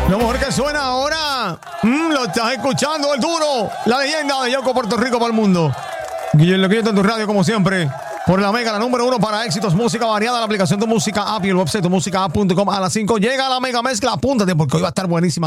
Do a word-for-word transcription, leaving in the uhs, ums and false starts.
Lo mejor que suena ahora, mm, lo estás escuchando, el duro, la leyenda de Yauco, Puerto Rico para el mundo. Guillermo Quinto en tu radio, como siempre, por la Mega, la número uno para éxitos, música variada, la aplicación Tu Música App y el website tu música app punto com. A las cinco llega la Mega Mezcla. Apúntate porque hoy va a estar buenísima.